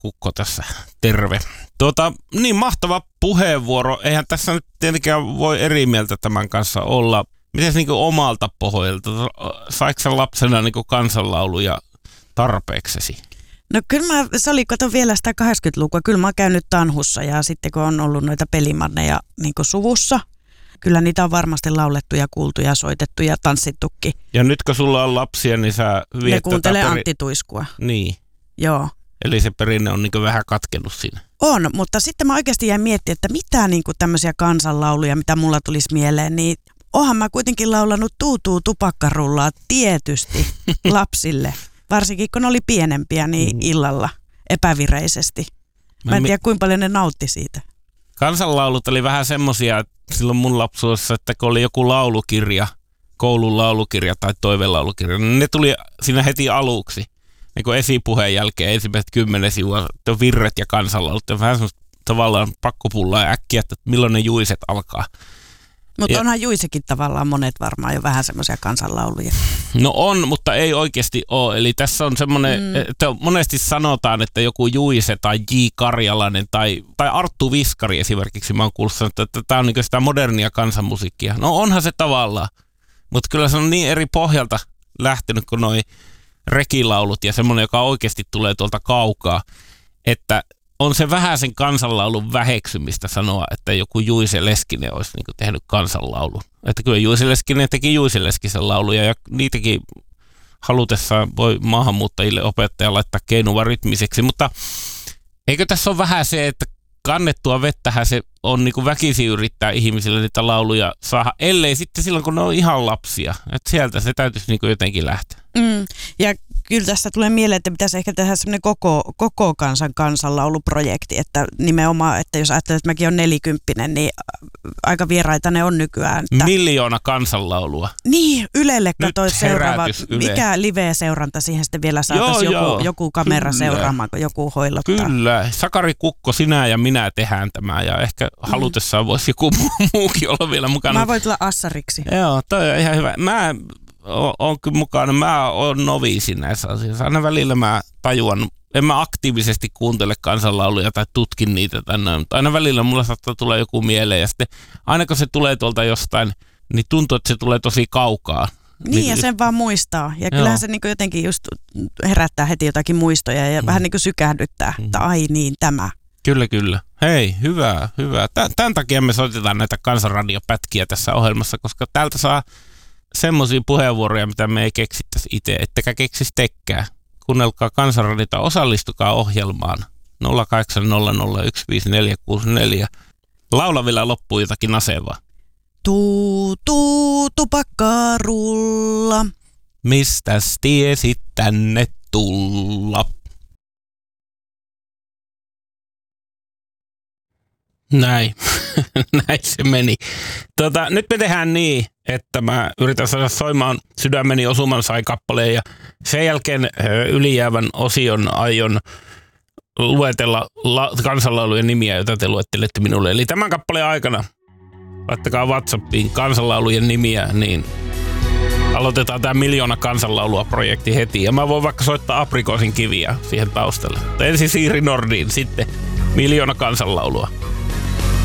Kukko tässä, terve. Niin mahtava puheenvuoro. Eihän tässä nyt tietenkään voi eri mieltä tämän kanssa olla. Miten niin omalta pohjalta? Saiko sä lapsena niin kansanlauluja tarpeeksesi? No kyllä kato vielä sitä 80-lukua. Kyllä mä oon käynyt tanhussa ja sitten kun on ollut noita pelimanneja niin suvussa, kyllä niitä on varmasti laulettu ja kuultu ja soitettu ja tanssittukin. Ja nyt kun sulla on lapsia, niin sä viet ne kuuntelee Antti Tuiskua. Niin. Joo. Eli se perinne on niin vähän katkenut siinä. On, mutta sitten mä oikeasti jäin miettimään, että mitä niin tämmöisiä kansanlauluja, mitä mulla tulisi mieleen, niin oonhan mä kuitenkin laulanut Tuutuu tupakkarullaa tietysti lapsille. Varsinkin kun ne oli pienempiä, niin illalla epävireisesti. Mä en tiedä, kuinka paljon ne nautti siitä. Kansanlaulut oli vähän semmosia silloin mun lapsuudessa, että kun oli joku laulukirja, koulun laulukirja tai toivelaulukirja, niin ne tuli siinä heti aluksi. Niin kuin esipuheen jälkeen ensimmäiset 10 sivua, virret ja kansanlaulut. Ja vähän semmoista tavallaan pakkopullaa ja äkkiä, että milloin ne juiset alkaa. Mutta onhan juisekin tavallaan monet varmaan jo vähän semmoisia kansanlauluja. No on, mutta ei oikeasti ole. Eli tässä on semmoinen, että monesti sanotaan, että joku Juise tai J. Karjalainen tai Arttu Viskari esimerkiksi, mä oon kuullut sanottu, että tämä on niin sitä modernia kansanmusiikkia. No onhan se tavallaan, mutta kyllä se on niin eri pohjalta lähtenyt kuin noi rekilaulut ja semmoinen, joka oikeasti tulee tuolta kaukaa, että on se vähän sen kansanlaulun väheksymistä sanoa, että joku Juise Leskinen olisi niin kuin tehnyt kansanlaulun. Että kyllä Juise Leskinen teki Juise Leskisen lauluja ja niitäkin halutessaan voi maahanmuuttajille opettaja laittaa keinuva rytmiseksi, mutta eikö tässä ole vähän se, että kannettua vettähän se on niin kuin väkisin yrittää ihmisille niitä lauluja saada, ellei sitten silloin, kun ne on ihan lapsia. Että sieltä se täytyisi niin kuin jotenkin lähteä. Ja kyllä tässä tulee mieleen, että pitäisi ehkä tehdä semmoinen koko kansanlauluprojekti, että nimenomaan, että jos ajattelet, että mäkin olen 40, niin aika vieraita ne on nykyään. Että 1 miljoona kansanlaulua. Niin, Ylelle katsoisi seuraava. Yle. Mikä live-seuranta siihen sitten vielä saataisiin joku kamera seuraamaan, kun joku hoilottaa. Kyllä, Sakari Kukko, sinä ja minä tehdään tämä ja ehkä halutessaan voisi joku muukin olla vielä mukana. Mä voin tulla assariksi. Joo, toi on ihan hyvä. Mä oon kyllä mukana. Mä oon noviisi näissä asioissa. Aina välillä mä tajuan, en mä aktiivisesti kuuntele kansanlauluja tai tutkin niitä tänne, mutta aina välillä mulla saattaa tulla joku mieleen ja sitten aina kun se tulee tuolta jostain, niin tuntuu, että se tulee tosi kaukaa. Niin ja sen vaan muistaa. Ja kyllähän se niin jotenkin just herättää heti jotakin muistoja ja vähän niin kuin sykähdyttää, että ai niin tämä. Kyllä. Hei, hyvä. Tämän takia me soitetaan näitä kansanradiopätkiä tässä ohjelmassa, koska täältä saa semmoisia puheenvuoroja, mitä me ei keksittäisi itse, ettekä keksisi tekkää. Kuunnelkaa Kansanradiota, osallistukaa ohjelmaan 0800155464. Laulavilla loppuu jotakin nasevaa. Tuu tupakkarulla. Mistäs tiesit tänne tulla? Näin se meni. Nyt me tehdään niin, että mä yritän saada soimaan Sydämeni osuman sai kappaleen ja sen jälkeen ylijäävän osion aion luetella kansanlaulujen nimiä, joita te luettelette minulle. Eli tämän kappaleen aikana laittakaa WhatsAppiin kansanlaulujen nimiä, niin aloitetaan tämä 1 miljoona kansanlaulua projekti heti. Ja mä voin vaikka soittaa Aprikoosin kiviä siihen taustalle. Ensin Siiri Nordin, sitten 1 miljoona kansanlaulua.